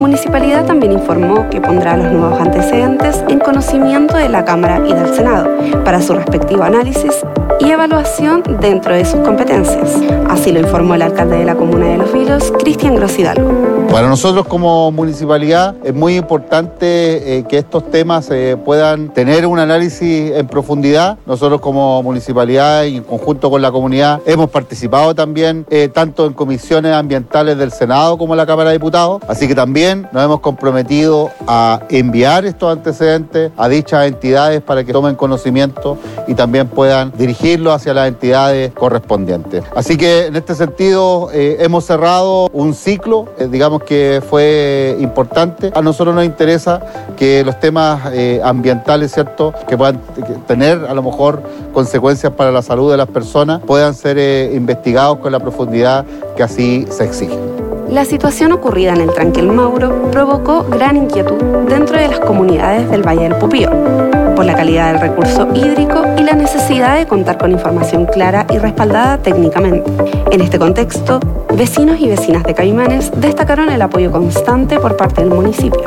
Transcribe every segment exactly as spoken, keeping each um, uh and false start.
La municipalidad también informó que pondrá los nuevos antecedentes en conocimiento de la Cámara y del Senado para su respectivo análisis y evaluación dentro de sus competencias. Así lo informó el alcalde de la comuna de Los Vilos, Cristian Gross Hidalgo. Para nosotros como municipalidad es muy importante eh, que estos temas eh, puedan tener un análisis en profundidad. Nosotros como municipalidad y en conjunto con la comunidad hemos participado también eh, tanto en comisiones ambientales del Senado como la Cámara de Diputados, así que también nos hemos comprometido a enviar estos antecedentes a dichas entidades para que tomen conocimiento y también puedan dirigirlo hacia las entidades correspondientes. Así que en este sentido eh, hemos cerrado un ciclo, eh, digamos que fue importante. A nosotros nos interesa que los temas eh, ambientales, ¿cierto?, que puedan tener a lo mejor consecuencias para la salud de las personas, puedan ser eh, investigados con la profundidad que así se exige. La situación ocurrida en el tranque El Mauro provocó gran inquietud dentro de las comunidades del Valle del Pupío, por la calidad del recurso hídrico y la necesidad de contar con información clara y respaldada técnicamente. En este contexto, vecinos y vecinas de Caimanes destacaron el apoyo constante por parte del municipio.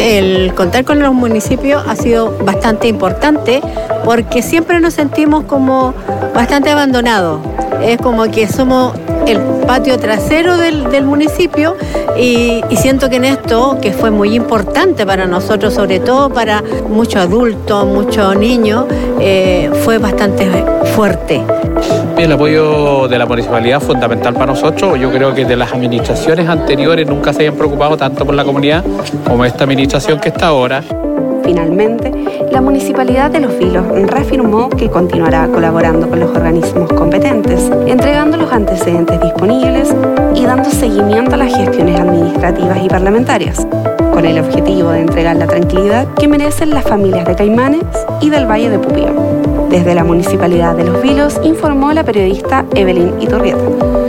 El contar con los municipios ha sido bastante importante porque siempre nos sentimos como bastante abandonados. Es como que somos el patio trasero del, del municipio y, y siento que en esto, que fue muy importante para nosotros, sobre todo para muchos adultos, muchos niños, eh, fue bastante fuerte. El apoyo de la municipalidad es fundamental para nosotros. Yo creo que de las administraciones anteriores nunca se hayan preocupado tanto por la comunidad como esta administración que está ahora. Finalmente, la Municipalidad de Los Vilos reafirmó que continuará colaborando con los organismos competentes, entregando los antecedentes disponibles y dando seguimiento a las gestiones administrativas y parlamentarias, con el objetivo de entregar la tranquilidad que merecen las familias de Caimanes y del Valle de Pupío. Desde la Municipalidad de Los Vilos informó la periodista Evelyn Iturrieta.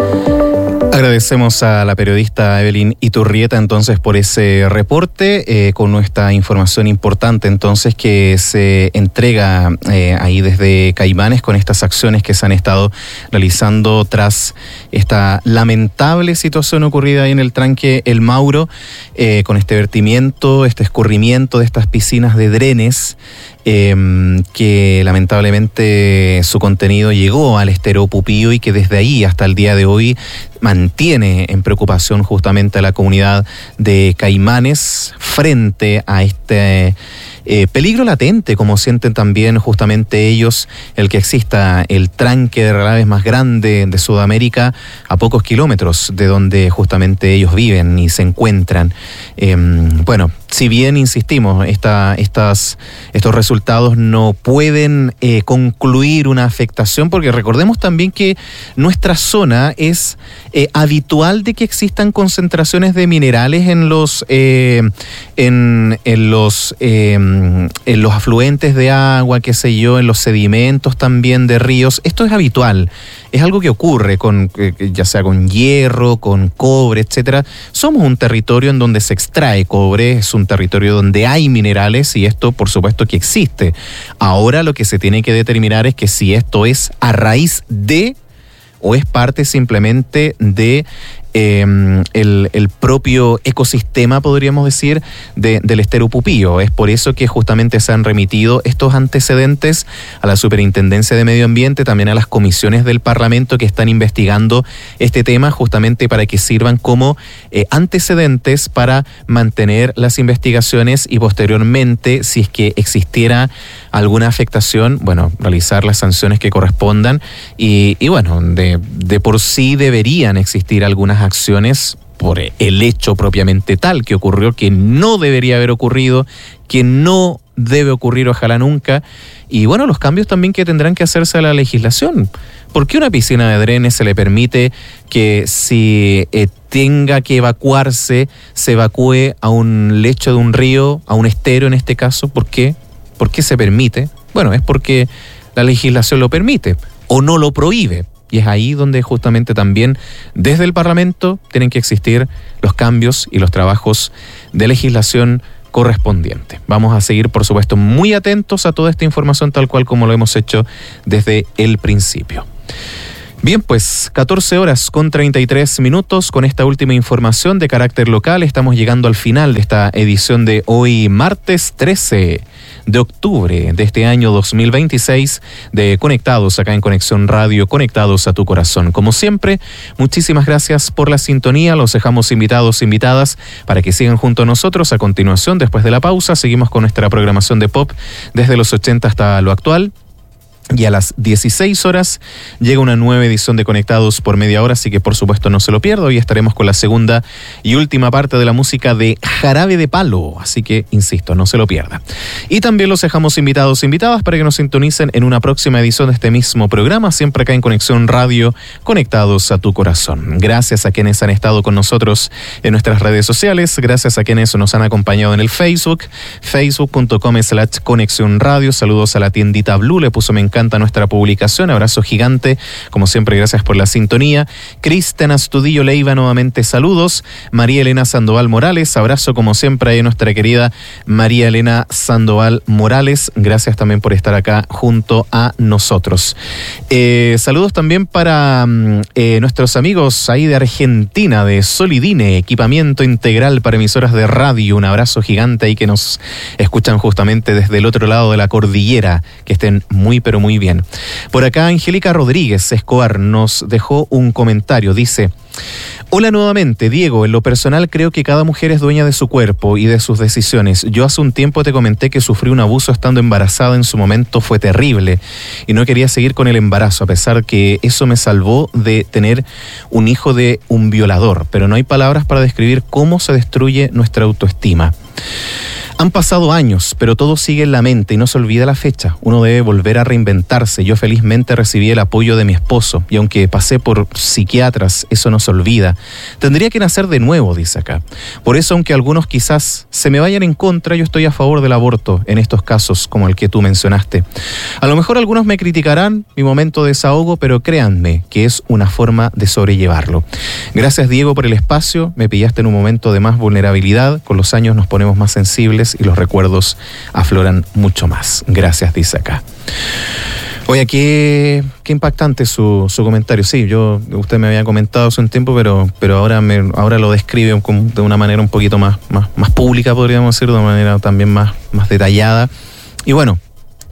Agradecemos a la periodista Evelyn Iturrieta entonces por ese reporte eh, con nuestra información importante entonces que se entrega eh, ahí desde Caimanes con estas acciones que se han estado realizando tras esta lamentable situación ocurrida ahí en el tranque El Mauro eh, con este vertimiento, este escurrimiento de estas piscinas de drenes eh, que lamentablemente su contenido llegó al estero Pupío y que desde ahí hasta el día de hoy mantiene en preocupación justamente a la comunidad de Caimanes frente a este eh, peligro latente, como sienten también justamente ellos, el que exista el tranque de relaves más grande de Sudamérica a pocos kilómetros de donde justamente ellos viven y se encuentran. Eh, bueno, si bien, insistimos, esta, estas, estos resultados no pueden eh, concluir una afectación, porque recordemos también que nuestra zona es eh, habitual de que existan concentraciones de minerales en los, eh, en, en, los, eh, en los afluentes de agua, qué sé yo, en los sedimentos también de ríos. Esto es habitual. Es algo que ocurre con, ya sea con hierro, con cobre, etcétera. Somos un territorio en donde se extrae cobre, es un territorio donde hay minerales y esto, por supuesto, que existe. Ahora lo que se tiene que determinar es que si esto es a raíz de o es parte simplemente de Eh, el, el propio ecosistema, podríamos decir, de, del estero Pupío. Es por eso que justamente se han remitido estos antecedentes a la Superintendencia de Medio Ambiente, también a las comisiones del Parlamento que están investigando este tema, justamente para que sirvan como eh, antecedentes para mantener las investigaciones y posteriormente, si es que existiera alguna afectación, bueno, realizar las sanciones que correspondan y, y bueno, de, de por sí deberían existir algunas acciones por el hecho propiamente tal que ocurrió, que no debería haber ocurrido, que no debe ocurrir ojalá nunca, y bueno, los cambios también que tendrán que hacerse a la legislación. ¿Por qué una piscina de drenes se le permite que si eh, tenga que evacuarse, se evacúe a un lecho de un río, a un estero en este caso? ¿Por qué? ¿Por qué se permite? Bueno, es porque la legislación lo permite o no lo prohíbe. Y es ahí donde justamente también desde el Parlamento tienen que existir los cambios y los trabajos de legislación correspondiente. Vamos a seguir, por supuesto, muy atentos a toda esta información tal cual como lo hemos hecho desde el principio. Bien, pues catorce horas con treinta y tres minutos. Con esta última información de carácter local estamos llegando al final de esta edición de hoy, martes trece de octubre de este año dos mil veintiséis, de Conectados acá en Conexión Radio, conectados a tu corazón. Como siempre, muchísimas gracias por la sintonía. Los dejamos invitados, invitadas, para que sigan junto a nosotros. A continuación, después de la pausa, seguimos con nuestra programación de pop desde los ochenta hasta lo actual. Y a las dieciséis horas llega una nueva edición de Conectados por media hora, así que por supuesto no se lo pierda. Hoy estaremos con la segunda y última parte de la música de Jarabe de Palo, así que insisto, no se lo pierda. Y también los dejamos invitados e invitadas para que nos sintonicen en una próxima edición de este mismo programa, siempre acá en Conexión Radio, conectados a tu corazón. Gracias a quienes han estado con nosotros en nuestras redes sociales, gracias a quienes nos han acompañado en el Facebook, facebook punto com slash Conexión Radio. Saludos a la tiendita Blue, le puso me encanta nuestra publicación, abrazo gigante, como siempre, gracias por la sintonía. Cristian Astudillo Leiva, nuevamente saludos. María Elena Sandoval Morales, abrazo como siempre a nuestra querida María Elena Sandoval Morales, gracias también por estar acá junto a nosotros. Eh, saludos también para eh, nuestros amigos ahí de Argentina, de Solidine, equipamiento integral para emisoras de radio, un abrazo gigante ahí que nos escuchan justamente desde el otro lado de la cordillera, que estén muy pero muy Muy bien. Por acá Angélica Rodríguez Escobar nos dejó un comentario, dice: hola nuevamente, Diego, en lo personal creo que cada mujer es dueña de su cuerpo y de sus decisiones. Yo hace un tiempo te comenté que sufrí un abuso estando embarazada, en su momento fue terrible y no quería seguir con el embarazo, a pesar que eso me salvó de tener un hijo de un violador, pero no hay palabras para describir cómo se destruye nuestra autoestima. Han pasado años, pero todo sigue en la mente y no se olvida la fecha. Uno debe volver a reinventarse. Yo felizmente recibí el apoyo de mi esposo y aunque pasé por psiquiatras, eso no se olvida. Tendría que nacer de nuevo, dice acá. Por eso, aunque algunos quizás se me vayan en contra, yo estoy a favor del aborto en estos casos como el que tú mencionaste. A lo mejor algunos me criticarán mi momento de desahogo, pero créanme que es una forma de sobrellevarlo. Gracias, Diego, por el espacio. Me pillaste en un momento de más vulnerabilidad. Con los años nos ponemos más sensibles y los recuerdos afloran mucho más. Gracias, dice acá. Oye, qué, qué impactante su, su comentario. Sí, yo, usted me había comentado hace un tiempo, pero, pero ahora, me, ahora lo describe de una manera un poquito más, más, más pública, podríamos decir, de una manera también más, más detallada. Y bueno,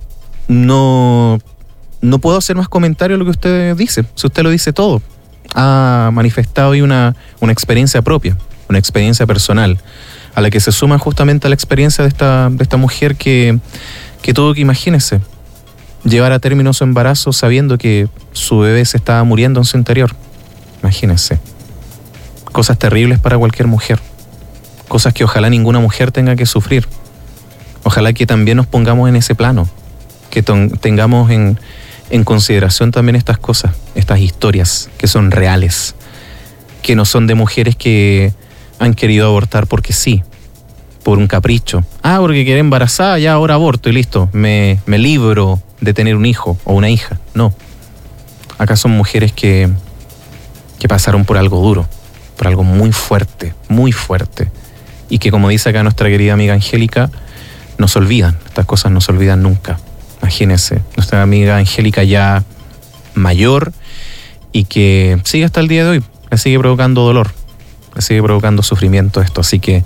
no, no puedo hacer más comentarios de lo que usted dice. Si usted lo dice todo, ha manifestado hoy una, una experiencia propia, una experiencia personal, a la que se suma justamente a la experiencia de esta, de esta mujer que, que tuvo que, imagínese, llevar a término su embarazo sabiendo que su bebé se estaba muriendo en su interior. Imagínense. Cosas terribles para cualquier mujer. Cosas que ojalá ninguna mujer tenga que sufrir. Ojalá que también nos pongamos en ese plano. Que ton, tengamos en, en consideración también estas cosas, estas historias que son reales. Que no son de mujeres que han querido abortar porque sí, por un capricho. Ah, porque quedé embarazada, ya ahora aborto y listo, me, me libro de tener un hijo o una hija. No. Acá son mujeres que, que pasaron por algo duro, por algo muy fuerte, muy fuerte. Y que, como dice acá nuestra querida amiga Angélica, no se olvidan. Estas cosas no se olvidan nunca. Imagínense, nuestra amiga Angélica ya mayor y que sigue hasta el día de hoy, le sigue provocando dolor, le sigue provocando sufrimiento esto. Así que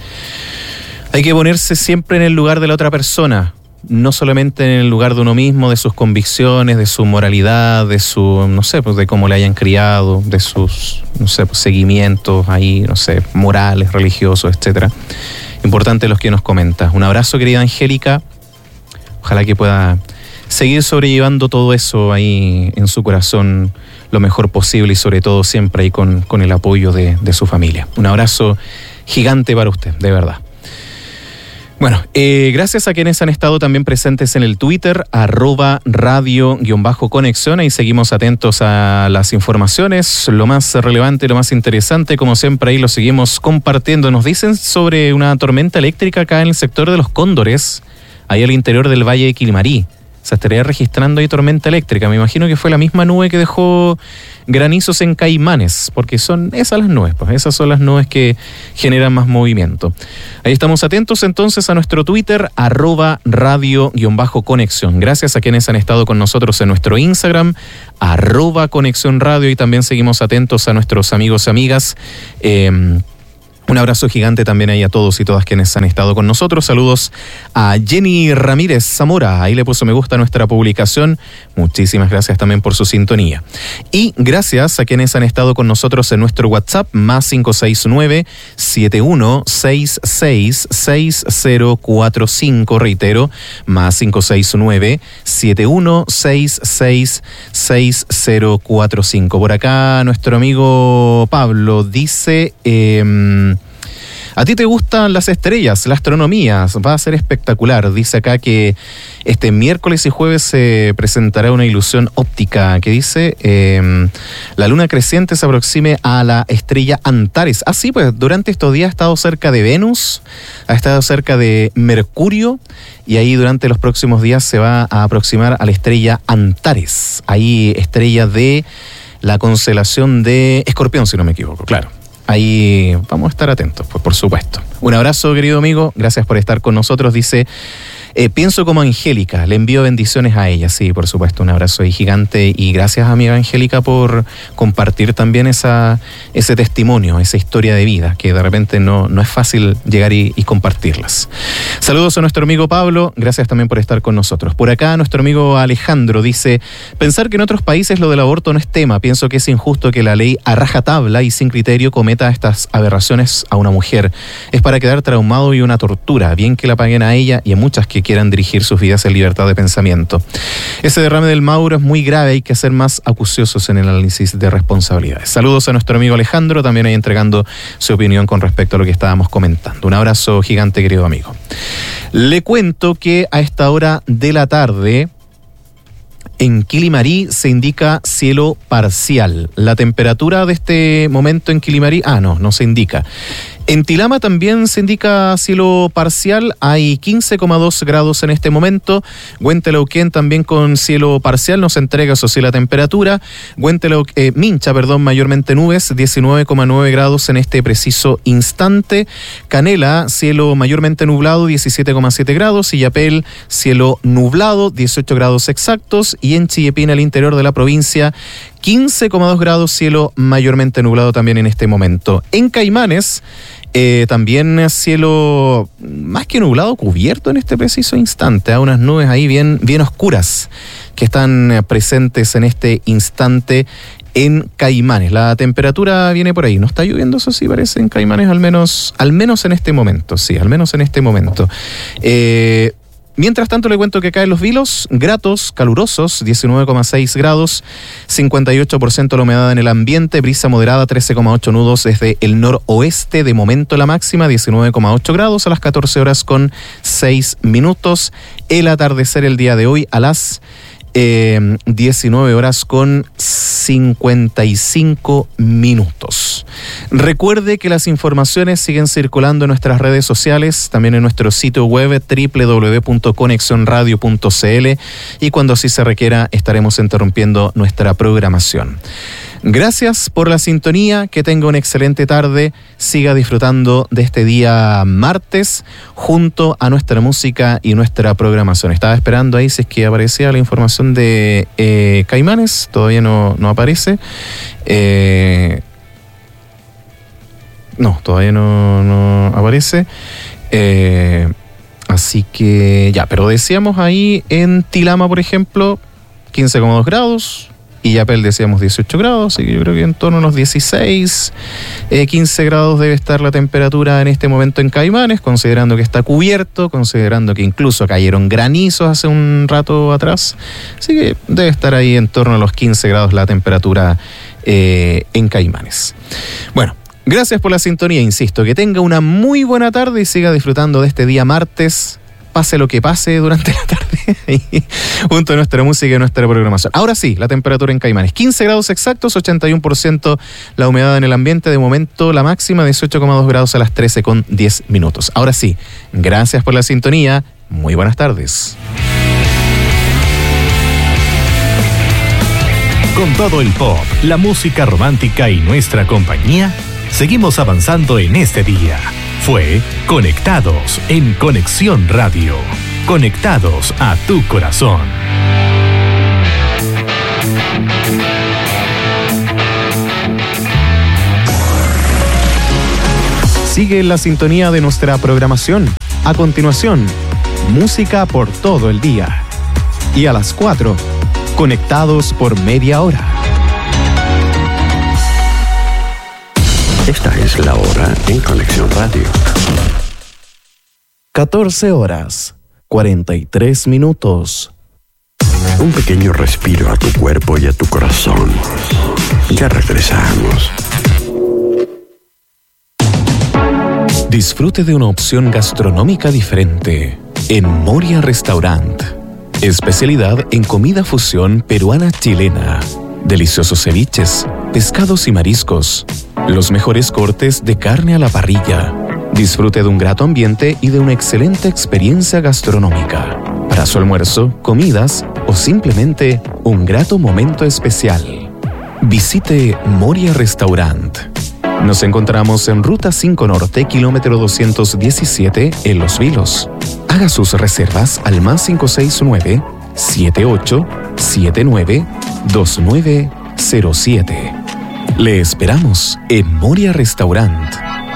hay que ponerse siempre en el lugar de la otra persona, no solamente en el lugar de uno mismo, de sus convicciones, de su moralidad, de su, no sé, pues de cómo le hayan criado, de sus, no sé, pues seguimientos ahí, no sé, morales, religiosos, etcétera. Importante los que nos comentas. Un abrazo, querida Angélica. Ojalá que pueda seguir sobrellevando todo eso ahí en su corazón lo mejor posible y sobre todo siempre ahí con, con el apoyo de, de su familia. Un abrazo gigante para usted, de verdad. Bueno, eh, gracias a quienes han estado también presentes en el Twitter, arroba radio-conexión, y seguimos atentos a las informaciones, lo más relevante, lo más interesante, como siempre ahí lo seguimos compartiendo. Nos dicen sobre una tormenta eléctrica acá en el sector de Los Cóndores, ahí al interior del Valle de Quilimarí. se estaría registrando ahí tormenta eléctrica. Me imagino que fue la misma nube que dejó granizos en Caimanes, porque son esas las nubes, pues esas son las nubes que generan más movimiento. Ahí estamos atentos entonces a nuestro Twitter, arroba radio-conexión. Gracias a quienes han estado con nosotros en nuestro Instagram, arroba conexión radio, y también seguimos atentos a nuestros amigos y amigas. Eh, Un abrazo gigante también ahí a todos y todas quienes han estado con nosotros. Saludos a Jenny Ramírez Zamora. Ahí le puso me gusta a nuestra publicación. Muchísimas gracias también por su sintonía. Y gracias a quienes han estado con nosotros en nuestro WhatsApp, más cinco seis nueve, siete uno seis seis, seis cero cuatro cinco. Reitero, más cinco seis nueve, siete uno seis seis, seis cero cuatro cinco. Por acá nuestro amigo Pablo dice... Eh, ¿A ti te gustan las estrellas, la astronomía? Va a ser espectacular. Dice acá que este miércoles y jueves se presentará una ilusión óptica que dice eh, la luna creciente se aproxime a la estrella Antares. Ah, sí, pues durante estos días ha estado cerca de Venus, ha estado cerca de Mercurio, y ahí durante los próximos días se va a aproximar a la estrella Antares. Ahí estrella de la constelación de Escorpión, si no me equivoco, claro. Ahí vamos a estar atentos, pues por supuesto. Un abrazo, querido amigo, gracias por estar con nosotros. Dice, eh, pienso como Angélica, le envío bendiciones a ella. Sí, por supuesto, un abrazo ahí gigante, y gracias, amiga Angélica, por compartir también esa, ese testimonio, esa historia de vida, que de repente no, no es fácil llegar y, y compartirlas. Saludos a nuestro amigo Pablo, gracias también por estar con nosotros. Por acá nuestro amigo Alejandro dice, pensar que en otros países lo del aborto no es tema, pienso que es injusto que la ley a rajatabla y sin criterio cometa estas aberraciones a una mujer. Es para quedar traumado y una tortura, bien que la paguen a ella y a muchas que quieran dirigir sus vidas en libertad de pensamiento. Ese derrame del Mauro es muy grave, hay que ser más acuciosos en el análisis de responsabilidades. Saludos a nuestro amigo Alejandro, también ahí entregando su opinión con respecto a lo que estábamos comentando. Un abrazo gigante, querido amigo. Le cuento que a esta hora de la tarde en Quilimarí se indica cielo parcial. La temperatura de este momento en Quilimarí, ah no, no se indica. En Tilama también se indica cielo parcial, hay quince coma dos grados en este momento. Huentelauquén también con cielo parcial, nos entrega eso sí la temperatura. Huentelauquén, eh, Mincha, perdón, mayormente nubes, diecinueve coma nueve grados en este preciso instante. Canela, cielo mayormente nublado, diecisiete coma siete grados. Illapel, cielo nublado, dieciocho grados exactos. Y en Chillepín, al interior de la provincia, quince coma dos grados, cielo mayormente nublado también en este momento. En Caimanes, eh, también cielo más que nublado, cubierto en este preciso instante. Hay unas nubes ahí bien, bien oscuras que están presentes en este instante en Caimanes. La temperatura viene por ahí. No está lloviendo, eso sí parece, en Caimanes, al menos, al menos en este momento. Sí, al menos en este momento. Eh... Mientras tanto, le cuento que acá en Los Vilos, gratos, calurosos, diecinueve coma seis grados, cincuenta y ocho por ciento la humedad en el ambiente, brisa moderada, trece coma ocho nudos desde el noroeste. De momento la máxima, diecinueve coma ocho grados a las catorce horas con seis minutos. El atardecer el día de hoy a las Eh, diecinueve horas con cincuenta y cinco minutos. Recuerde que las informaciones siguen circulando en nuestras redes sociales, también en nuestro sitio web doble u doble u doble u punto conexión radio punto c l, y cuando así se requiera estaremos interrumpiendo nuestra programación. Gracias por la sintonía, que tenga una excelente tarde, siga disfrutando de este día martes junto a nuestra música y nuestra programación. Estaba esperando ahí si es que aparecía la información de eh, Caimanes, todavía no, no aparece. Eh, no, todavía no, no aparece. Eh, así que ya, pero decíamos ahí en Tilama, por ejemplo, quince coma dos grados. Y Yapel decíamos dieciocho grados, así que yo creo que en torno a unos dieciséis, eh, quince grados debe estar la temperatura en este momento en Caimanes, considerando que está cubierto, considerando que incluso cayeron granizos hace un rato atrás, así que debe estar ahí en torno a los quince grados la temperatura eh, en Caimanes. Bueno, gracias por la sintonía, insisto, que tenga una muy buena tarde y siga disfrutando de este día martes, pase lo que pase durante la tarde, junto a nuestra música y nuestra programación. Ahora sí, la temperatura en Caimanes, quince grados exactos, ochenta y uno por ciento la humedad en el ambiente. De momento la máxima, dieciocho coma dos grados a las trece con diez minutos. Ahora sí, gracias por la sintonía, muy buenas tardes. Con todo el pop, la música romántica y nuestra compañía, seguimos avanzando en este día. Fue Conectados en Conexión Radio. Conectados a tu corazón. Sigue la sintonía de nuestra programación. A continuación, música por todo el día. Y a las cuatro, Conectados por media hora. Esta es la hora en Conexión Radio. catorce horas, cuarenta y tres minutos. Un pequeño respiro a tu cuerpo y a tu corazón. Ya regresamos. Disfrute de una opción gastronómica diferente en Moria Restaurant. Especialidad en comida fusión peruana-chilena. Deliciosos ceviches, pescados y mariscos. Los mejores cortes de carne a la parrilla. Disfrute de un grato ambiente y de una excelente experiencia gastronómica. Para su almuerzo, comidas o simplemente un grato momento especial. Visite Moria Restaurant. Nos encontramos en Ruta cinco Norte, kilómetro doscientos diecisiete, en Los Vilos. Haga sus reservas al más cinco seis nueve, siete ocho siete nueve, dos nueve cero siete. Le esperamos en Moria Restaurant.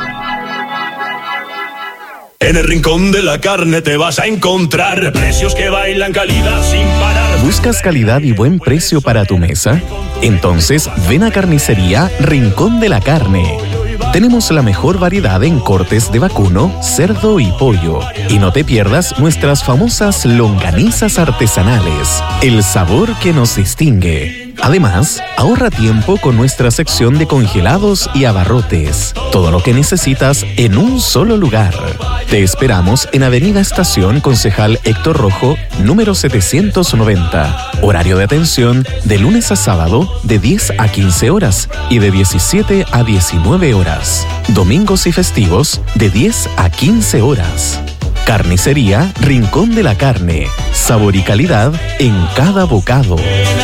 En el rincón de la carne te vas a encontrar precios que bailan, calidad sin parar. ¿Buscas calidad y buen precio para tu mesa? Entonces ven a Carnicería Rincón de la Carne. Tenemos la mejor variedad en cortes de vacuno, cerdo y pollo. Y no te pierdas nuestras famosas longanizas artesanales, el sabor que nos distingue. Además, ahorra tiempo con nuestra sección de congelados y abarrotes. Todo lo que necesitas en un solo lugar. Te esperamos en Avenida Estación Concejal Héctor Rojo, número setecientos noventa. Horario de atención de lunes a sábado de diez a quince horas y de diecisiete a diecinueve horas. Domingos y festivos de diez a quince horas. Carnicería Rincón de la Carne. Sabor y calidad en cada bocado.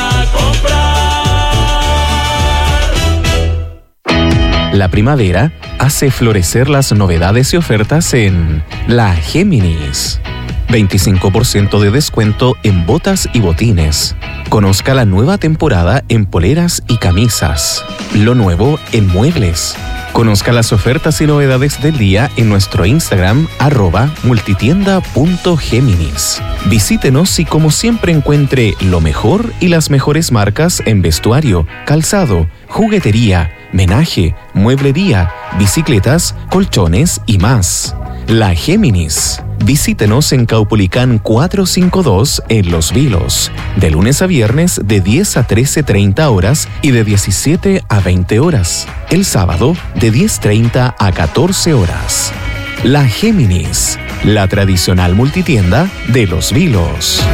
La primavera hace florecer las novedades y ofertas en La Géminis. veinticinco por ciento de descuento en botas y botines. Conozca la nueva temporada en poleras y camisas. Lo nuevo en muebles. Conozca las ofertas y novedades del día en nuestro Instagram, arroba multitienda.géminis. Visítenos y como siempre encuentre lo mejor y las mejores marcas en vestuario, calzado, juguetería, menaje, mueblería, bicicletas, colchones y más. La Géminis. Visítenos en Caupolicán cuatrocientos cincuenta y dos en Los Vilos, de lunes a viernes de diez a trece treinta horas y de diecisiete a veinte horas. El sábado de diez treinta a catorce horas. La Géminis, la tradicional multitienda de Los Vilos.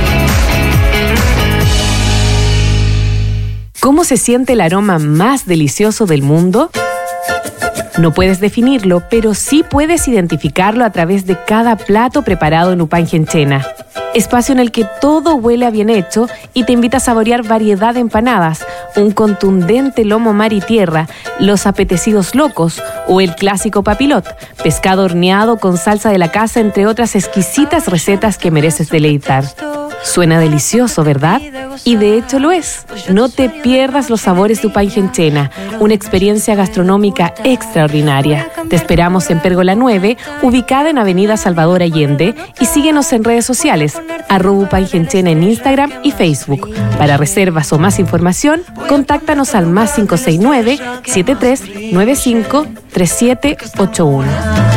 ¿Cómo se siente el aroma más delicioso del mundo? No puedes definirlo, pero sí puedes identificarlo a través de cada plato preparado en Upangenchena. Espacio en el que todo huele a bien hecho y te invita a saborear variedad de empanadas, un contundente lomo mar y tierra, los apetecidos locos o el clásico papilot, pescado horneado con salsa de la casa, entre otras exquisitas recetas que mereces deleitar. Suena delicioso, ¿verdad? Y de hecho lo es. No te pierdas los sabores de Upangenchena, una experiencia gastronómica extraordinaria. Te esperamos en Pérgola nueve, ubicada en Avenida Salvador Allende, y síguenos en redes sociales, arroba Upangenchena en Instagram y Facebook. Para reservas o más información, contáctanos al más cinco seis nueve, siete tres nueve cinco, tres siete ocho uno.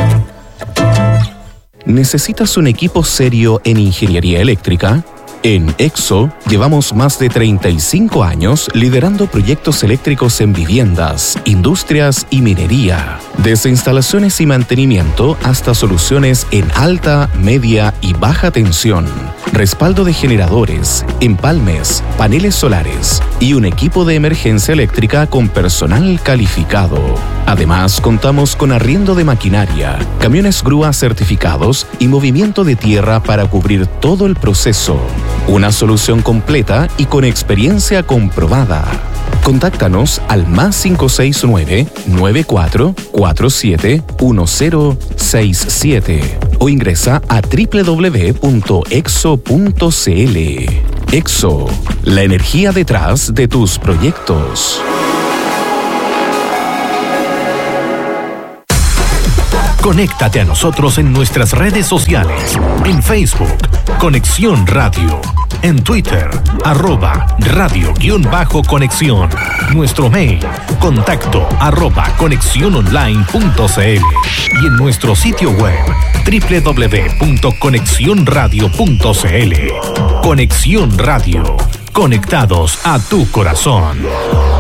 ¿Necesitas un equipo serio en ingeniería eléctrica? En EXO llevamos más de treinta y cinco años liderando proyectos eléctricos en viviendas, industrias y minería. Desde instalaciones y mantenimiento hasta soluciones en alta, media y baja tensión. Respaldo de generadores, empalmes, paneles solares y un equipo de emergencia eléctrica con personal calificado. Además, contamos con arriendo de maquinaria, camiones grúa certificados y movimiento de tierra para cubrir todo el proceso. Una solución completa y con experiencia comprobada. Contáctanos al más cinco seis nueve, nueve cuatro cuatro siete, uno cero seis siete o ingresa a doble u doble u doble u punto exo punto c l. Exo, la energía detrás de tus proyectos. Conéctate a nosotros en nuestras redes sociales. En Facebook, Conexión Radio. En Twitter, arroba radio-conexión. Nuestro mail, contacto arroba conexiononline punto c l. Y en nuestro sitio web, doble u doble u doble u punto conexión radio punto c l. Conexión Radio. Conectados a tu corazón.